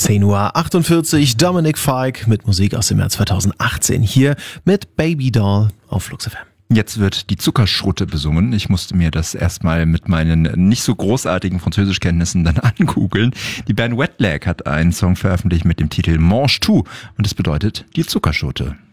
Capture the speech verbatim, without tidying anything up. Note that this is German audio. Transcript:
zehn Uhr achtundvierzig, Dominic Fike mit Musik aus dem Jahr zweitausendachtzehn hier mit Baby Doll auf Flux F M. Jetzt wird die Zuckerschrutte besungen. Ich musste mir das erstmal mit meinen nicht so großartigen Französischkenntnissen dann angoogeln. Die Band Wet Leg hat einen Song veröffentlicht mit dem Titel Mange Tout und das bedeutet die Zuckerschrutte.